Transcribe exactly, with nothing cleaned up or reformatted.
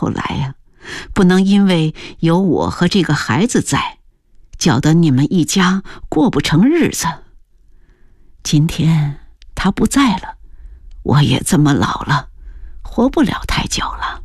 候来呀、啊，不能因为有我和这个孩子在，搅得你们一家过不成日子。今天他不在了，我也这么老了，活不了太久了。